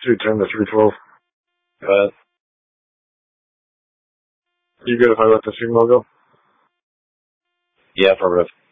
210 to 312. Go ahead. You good if I let the signal go? Yeah, affirmative.